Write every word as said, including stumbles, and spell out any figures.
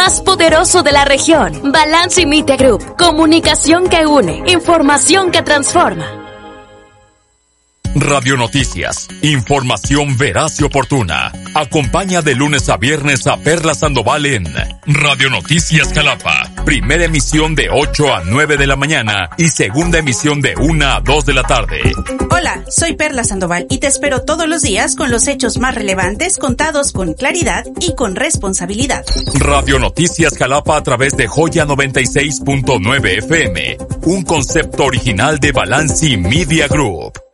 más poderoso de la región. Balance Media Group. Comunicación que une. Información que transforma. Radio Noticias, información veraz y oportuna. Acompaña de lunes a viernes a Perla Sandoval en Radio Noticias Jalapa. Primera emisión de ocho a nueve de la mañana y segunda emisión de una a dos de la tarde. Hola, soy Perla Sandoval y te espero todos los días con los hechos más relevantes contados con claridad y con responsabilidad. Radio Noticias Jalapa a través de Joya noventa y seis punto nueve F M. Un concepto original de Balance Media Group.